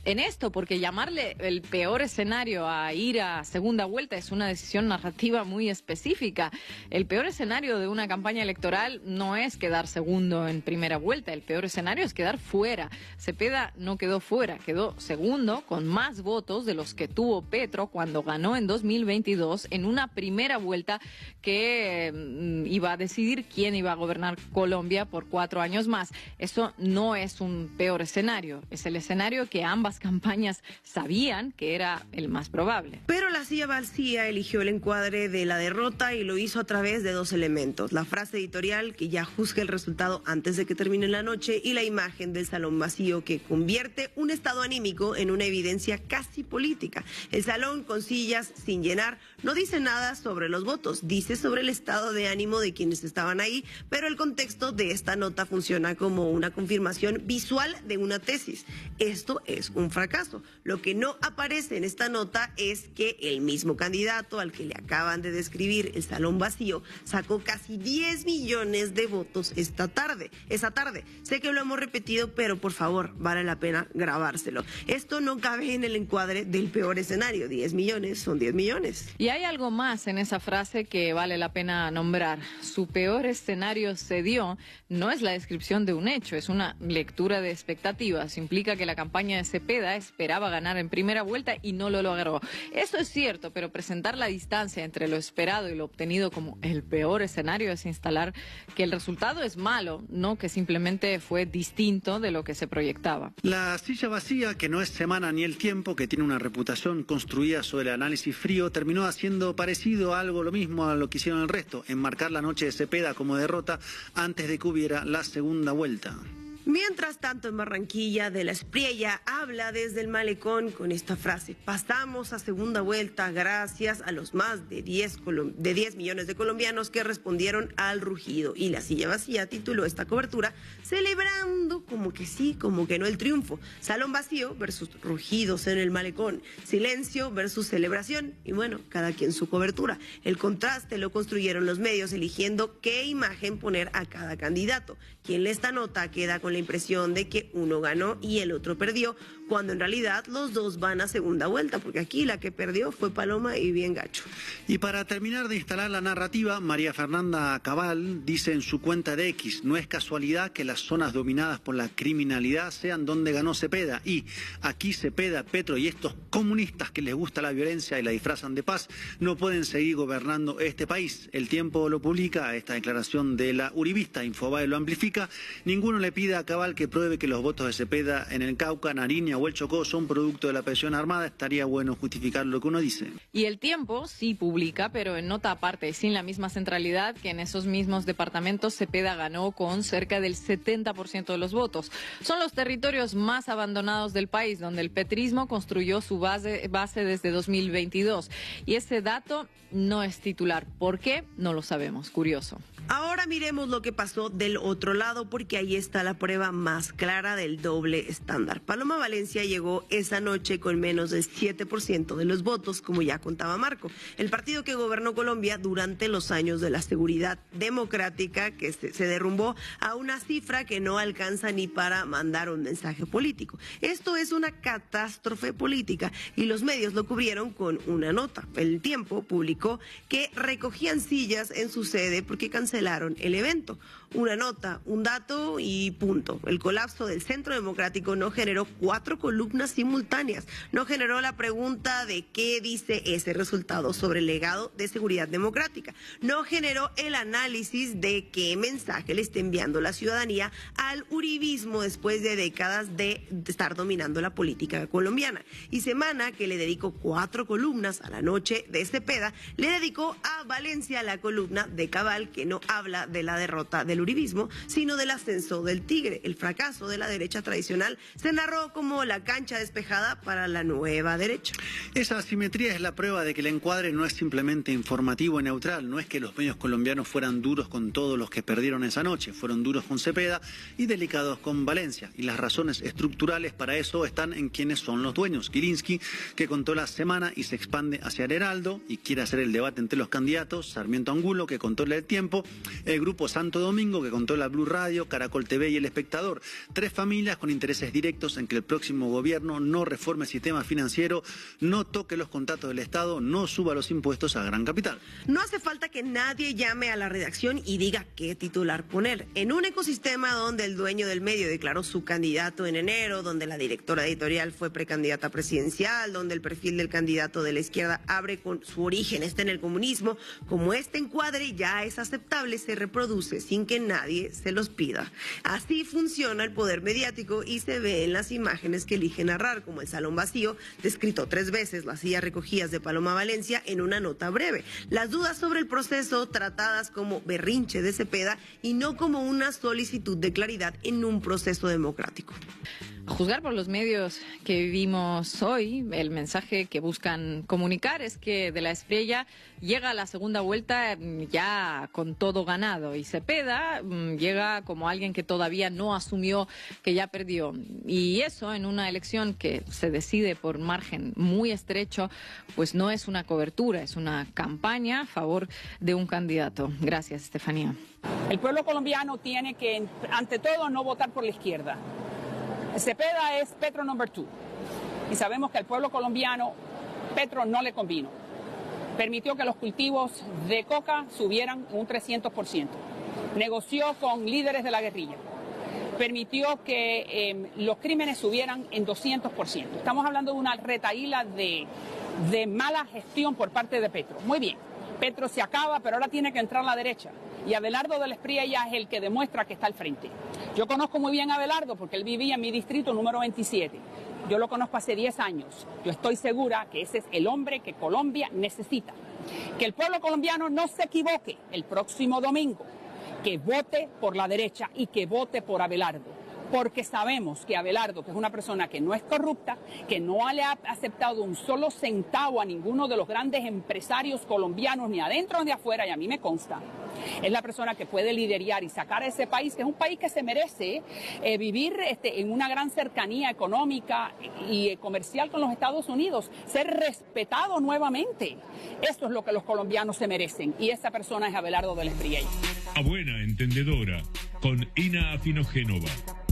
G: esto, porque llamarle el peor escenario a ir a segunda vuelta es una decisión narrativa muy específica. El peor escenario de una campaña electoral no es quedar segundo en primera vuelta, el peor escenario es quedar fuera. Cepeda no quedó fuera, quedó segundo con más votos de los que tuvo Petro cuando ganó en dos mil veintidós en una primera vuelta que eh, iba a decidir quién iba a gobernar Colombia por cuatro años más. Eso no es un peor escenario, es el escenario que ambas campañas sabían que era el más probable.
K: Pero la silla vacía eligió el encuadre de la derrota y lo hizo a través de dos elementos: la frase editorial que ya juzga el resultado antes de que termine la noche y la imagen del salón vacío que convierte un estado anímico en una evidencia casi política. El salón con sillas sin llenar no dice nada sobre los votos, dice sobre el estado de ánimo de quienes estaban ahí, pero el contexto de esta nota funciona como una confirmación visual de una tesis. Esto es un fracaso. Lo que no aparece en esta nota es que el mismo candidato al que le acaban de describir el salón vacío sacó casi diez millones de votos esta tarde, esa tarde. Sé que lo hemos repetido, pero por favor, vale la pena grabárselo. Esto no cabe en el encuadre del peor escenario. diez millones son diez millones.
G: Y hay algo más en esa frase que vale la pena nombrar. Su peor escenario se dio, no es la descripción de un hecho, es una lectura de expectativas. Implica que la campaña de Cepeda esperaba ganar en primera vuelta y no lo logró. Eso es cierto, pero presentar la distancia entre lo esperado y lo obtenido como el peor escenario es instalar que el resultado es malo, no que simplemente fue distinto de lo que se proyectaba.
J: La silla vacía, que no es Semana ni El Tiempo, que tiene una reputación construida sobre el análisis frío, terminó haciendo parecido a algo lo mismo a lo que hicieron el resto, enmarcar la noche de Cepeda como derrota antes de que hubiera la segunda vuelta.
K: Mientras tanto, en Barranquilla, De la Espriella habla desde el malecón con esta frase: pasamos a segunda vuelta gracias a los más de diez, de diez millones de colombianos que respondieron al rugido. Y la silla vacía tituló esta cobertura celebrando como que sí, como que no el triunfo. Salón vacío versus rugidos en el malecón. Silencio versus celebración. Y bueno, cada quien su cobertura. El contraste lo construyeron los medios eligiendo qué imagen poner a cada candidato. Quien lee esta nota queda con la impresión de que uno ganó y el otro perdió, cuando en realidad los dos van a segunda vuelta, porque aquí la que perdió fue Paloma y bien gacho.
J: Y para terminar de instalar la narrativa, María Fernanda Cabal dice en su cuenta de X: no es casualidad que las zonas dominadas por la criminalidad sean donde ganó Cepeda, y aquí Cepeda, Petro y estos comunistas que les gusta la violencia y la disfrazan de paz no pueden seguir gobernando este país. El Tiempo lo publica, esta declaración de la uribista, Infobae lo amplifica. Ninguno le pide a Cabal que pruebe que los votos de Cepeda en el Cauca, Nariña o el Chocó son producto de la presión armada. Estaría bueno justificar lo que uno dice.
G: Y El Tiempo sí publica, pero en nota aparte, sin la misma centralidad, que en esos mismos departamentos Cepeda ganó con cerca del setenta por ciento de los votos. Son los territorios más abandonados del país, donde el petrismo construyó su base, base desde dos mil veintidós. Y ese dato no es titular. ¿Por qué? No lo sabemos. Curioso.
K: Ahora miremos lo que pasó del otro lado, porque ahí está la prueba más clara del doble estándar. Paloma Valencia llegó esa noche con menos del siete por ciento de los votos, como ya contaba Marco. El partido que gobernó Colombia durante los años de la seguridad democrática, que se, se derrumbó a una cifra que no alcanza ni para mandar un mensaje político. Esto es una catástrofe política y los medios lo cubrieron con una nota. El Tiempo publicó que recogían sillas en su sede porque cancelaron el evento. Una nota, un dato y punto. El colapso del Centro Democrático no generó cuatro columnas simultáneas. No generó la pregunta de qué dice ese resultado sobre el legado de seguridad democrática. No generó el análisis de qué mensaje le está enviando la ciudadanía al uribismo después de décadas de estar dominando la política colombiana. Y Semana, que le dedicó cuatro columnas a la noche de Cepeda, le dedicó a Valencia la columna de Cabal, que no habla de la derrota del uribismo, sino del ascenso del tigre. El fracaso de la derecha tradicional se narró como la cancha despejada para la nueva derecha.
J: Esa asimetría es la prueba de que el encuadre no es simplemente informativo y neutral. No es que los medios colombianos fueran duros con todos los que perdieron esa noche. Fueron duros con Cepeda y delicados con Valencia. Y las razones estructurales para eso están en quienes son los dueños. Gilinski, que contó la Semana y se expande hacia el Heraldo y quiere hacer el debate entre los candidatos. Sarmiento Angulo, que contó el Tiempo. El grupo Santo Domingo, que contó la Blue Radio, Caracol T V y El Espectador. Tres familias con intereses directos en que el próximo gobierno no reforme el sistema financiero, no toque los contratos del Estado, no suba los impuestos a gran capital.
K: No hace falta que nadie llame a la redacción y diga qué titular poner. En un ecosistema donde el dueño del medio declaró su candidato en enero, donde la directora editorial fue precandidata presidencial, donde el perfil del candidato de la izquierda abre con su origen, está en el comunismo, como este encuadre ya es aceptable, se reproduce sin que nadie se los pida. Así funciona el poder mediático y se ve en las imágenes que elige narrar, como el salón vacío, descrito tres veces, las sillas recogidas de Paloma Valencia en una nota breve. Las dudas sobre el proceso tratadas como berrinche de Cepeda y no como una solicitud de claridad en un proceso democrático.
G: A juzgar por los medios que vivimos hoy, el mensaje que buscan comunicar es que de la Espriella llega a la segunda vuelta ya con todo ganado y Cepeda llega como alguien que todavía no asumió que ya perdió. Y eso en una elección que se decide por margen muy estrecho, pues no es una cobertura, es una campaña a favor de un candidato. Gracias, Estefanía.
T: El pueblo colombiano tiene que, ante todo, no votar por la izquierda. Cepeda es Petro number two y sabemos que al pueblo colombiano Petro no le convino. Permitió que los cultivos de coca subieran un trescientos por ciento. Negoció con líderes de la guerrilla. Permitió que eh, los crímenes subieran en doscientos por ciento. Estamos hablando de una retahíla de, de mala gestión por parte de Petro. Muy bien, Petro se acaba, pero ahora tiene que entrar la derecha. Y Abelardo de la Espriella es el que demuestra que está al frente. Yo conozco muy bien a Abelardo porque él vivía en mi distrito número veintisiete. Yo lo conozco hace diez años. Yo estoy segura que ese es el hombre que Colombia necesita. Que el pueblo colombiano no se equivoque el próximo domingo. Que vote por la derecha y que vote por Abelardo. Porque sabemos que Abelardo, que es una persona que no es corrupta, que no le ha aceptado un solo centavo a ninguno de los grandes empresarios colombianos, ni adentro ni de afuera, y a mí me consta, es la persona que puede liderar y sacar a ese país, que es un país que se merece eh, vivir este, en una gran cercanía económica y eh, comercial con los Estados Unidos, ser respetado nuevamente. Eso es lo que los colombianos se merecen, y esa persona es Abelardo de la Espriella.
I: A buena entendedora, con Ina Afinogénova.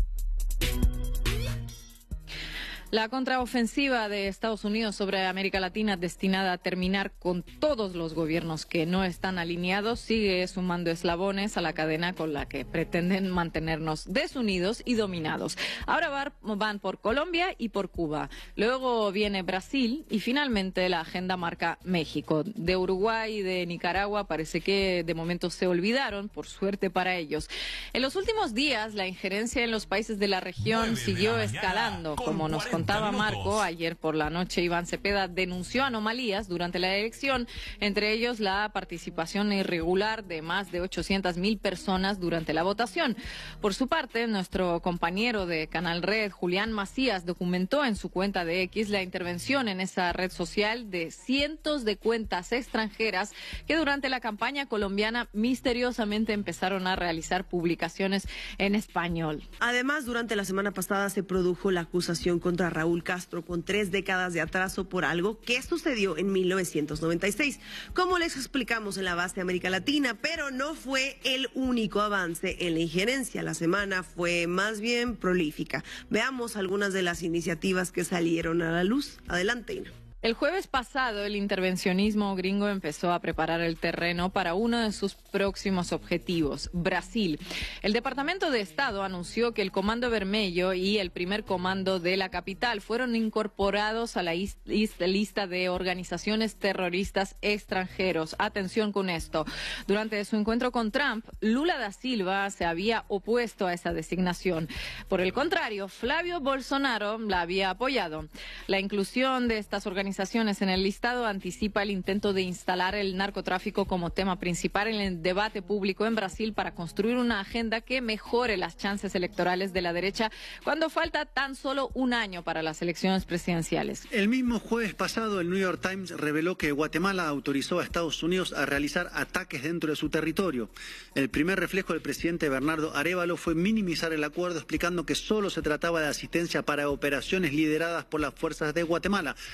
G: La contraofensiva de Estados Unidos sobre América Latina, destinada a terminar con todos los gobiernos que no están alineados, sigue sumando eslabones a la cadena con la que pretenden mantenernos desunidos y dominados. Ahora van por Colombia y por Cuba. Luego viene Brasil y finalmente la agenda marca México. De Uruguay y de Nicaragua parece que de momento se olvidaron, por suerte para ellos. En los últimos días la injerencia en los países de la región siguió escalando, como nos contó Contaba Marco, ayer por la noche Iván Cepeda denunció anomalías durante la elección, entre ellos la participación irregular de más de ochocientas mil personas durante la votación. Por su parte, nuestro compañero de Canal Red, Julián Macías, documentó en su cuenta de X la intervención en esa red social de cientos de cuentas extranjeras que durante la campaña colombiana misteriosamente empezaron a realizar publicaciones en español.
K: Además, durante la semana pasada se produjo la acusación contra Raúl Castro con tres décadas de atraso por algo que sucedió en mil novecientos noventa y seis. Como les explicamos en la base América Latina, pero no fue el único avance en la injerencia. La semana fue más bien prolífica. Veamos algunas de las iniciativas que salieron a la luz. Adelante, Ina.
G: El jueves pasado, el intervencionismo gringo empezó a preparar el terreno para uno de sus próximos objetivos, Brasil. El Departamento de Estado anunció que el Comando Vermelho y el primer comando de la capital fueron incorporados a la lista de organizaciones terroristas extranjeros. Atención con esto. Durante su encuentro con Trump, Lula da Silva se había opuesto a esa designación. Por el contrario, Flavio Bolsonaro la había apoyado. La inclusión de estas organizaciones en el listado anticipa el intento de instalar el narcotráfico como tema principal en el debate público en Brasil para construir una agenda que mejore las chances electorales de la derecha cuando falta tan solo un año para las elecciones presidenciales.
J: El mismo jueves pasado, el New York Times reveló que Guatemala autorizó a Estados Unidos a realizar ataques dentro de su territorio. El primer reflejo del presidente Bernardo Arévalo fue minimizar el acuerdo, explicando que solo se trataba de asistencia para operaciones lideradas por las fuerzas de Guatemala. Pero luego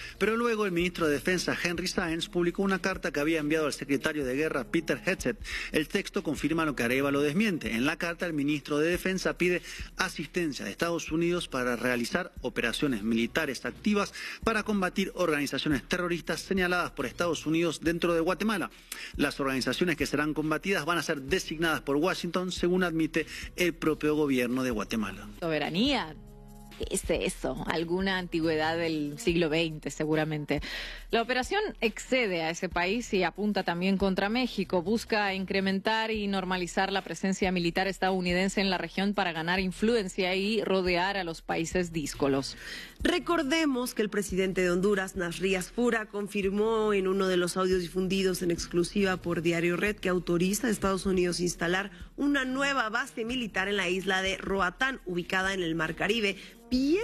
J: luego el ministro de Defensa Henry Sáenz publicó una carta que había enviado al secretario de Guerra Peter Hegseth. El texto confirma lo que Arévalo desmiente. En la carta el ministro de Defensa pide asistencia de Estados Unidos para realizar operaciones militares activas para combatir organizaciones terroristas señaladas por Estados Unidos dentro de Guatemala. Las organizaciones que serán combatidas van a ser designadas por Washington, según admite el propio gobierno de Guatemala.
G: Soberanía. ¿Qué es eso? Alguna antigüedad del siglo veinte, seguramente. La operación excede a ese país y apunta también contra México. Busca incrementar y normalizar la presencia militar estadounidense en la región para ganar influencia y rodear a los países díscolos.
K: Recordemos que el presidente de Honduras, Nasrías Fura, confirmó en uno de los audios difundidos en exclusiva por Diario Red que autoriza a Estados Unidos instalar una nueva base militar en la isla de Roatán, ubicada en el Mar Caribe, bien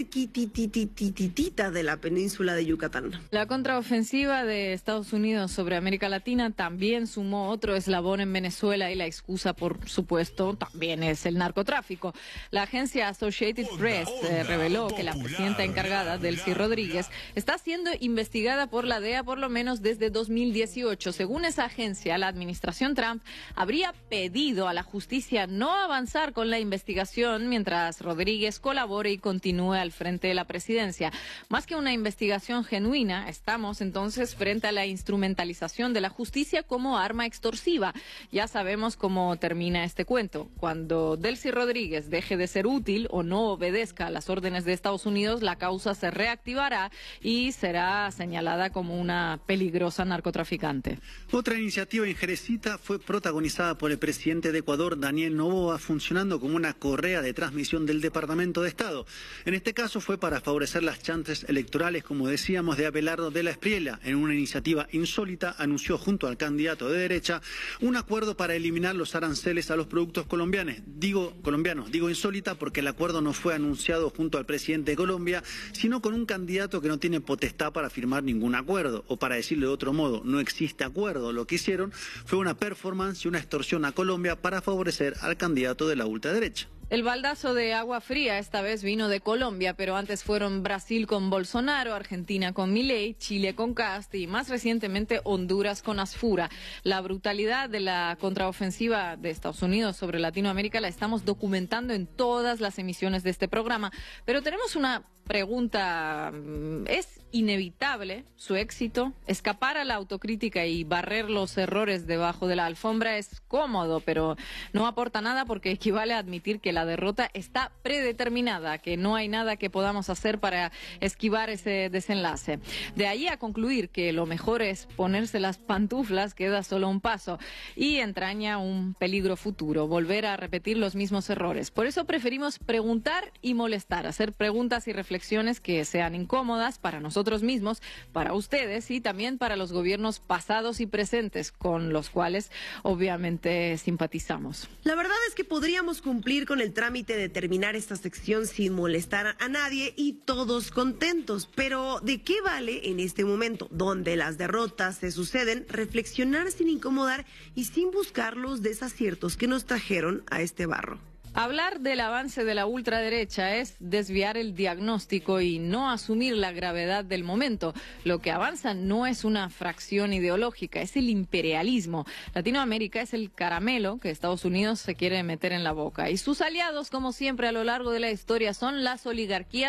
K: cerquititititita de la península de Yucatán.
G: La contraofensiva de Estados Unidos sobre América Latina también sumó otro eslabón en Venezuela y la excusa, por supuesto, también es el narcotráfico. La agencia Associated Press eh, reveló que la presidenta encargada, Delcy Rodríguez, está siendo investigada por la D E A por lo menos desde dos mil dieciocho. Según esa agencia, la administración Trump habría pedido a la justicia no avanzar con la investigación mientras Rodríguez colabore y continúe al frente de la presidencia. Más que una investigación genuina, estamos entonces frente a la instrumentalización de la justicia como arma extorsiva. Ya sabemos cómo termina este cuento. Cuando Delcy Rodríguez deje de ser útil o no obedezca a las órdenes de Estados Unidos, la causa se reactivará y será señalada como una peligrosa narcotraficante.
J: Otra iniciativa en Jerecita fue protagonizada por el presidente de Ecuador, Daniel Noboa, funcionando como una correa de transmisión del Departamento de Estado. En este caso fue para favorecer las chances electorales, como decíamos, de Abelardo de la Espriella. En una iniciativa insólita, anunció junto al candidato de derecha un acuerdo para eliminar los aranceles a los productos colombianos. Digo colombianos, digo insólita porque el acuerdo no fue anunciado junto al presidente de Colombia, sino con un candidato que no tiene potestad para firmar ningún acuerdo. O para decirlo de otro modo, no existe acuerdo. Lo que hicieron fue una performance y una extorsión a Colombia para favorecer al candidato de la ultraderecha.
G: El baldazo de agua fría esta vez vino de Colombia, pero antes fueron Brasil con Bolsonaro, Argentina con Milei, Chile con Kast y más recientemente Honduras con Asfura. La brutalidad de la contraofensiva de Estados Unidos sobre Latinoamérica la estamos documentando en todas las emisiones de este programa, pero tenemos una pregunta. ¿Es inevitable su éxito? Escapar a la autocrítica y barrer los errores debajo de la alfombra es cómodo, pero no aporta nada porque equivale a admitir que la derrota está predeterminada, que no hay nada que podamos hacer para esquivar ese desenlace. De ahí a concluir que lo mejor es ponerse las pantuflas, queda solo un paso y entraña un peligro futuro, volver a repetir los mismos errores. Por eso preferimos preguntar y molestar, hacer preguntas y reflexiones que sean incómodas para nosotros mismos, para ustedes y también para los gobiernos pasados y presentes con los cuales obviamente simpatizamos.
K: La verdad es que podríamos cumplir con el trámite de terminar esta sección sin molestar a nadie y todos contentos, pero ¿de qué vale en este momento, donde las derrotas se suceden, reflexionar sin incomodar y sin buscar los desaciertos que nos trajeron a este barro?
G: Hablar del avance de la ultraderecha es desviar el diagnóstico y no asumir la gravedad del momento. Lo que avanza no es una fracción ideológica, es el imperialismo. Latinoamérica es el caramelo que Estados Unidos se quiere meter en la boca. Y sus aliados, como siempre a lo largo de la historia, son las oligarquías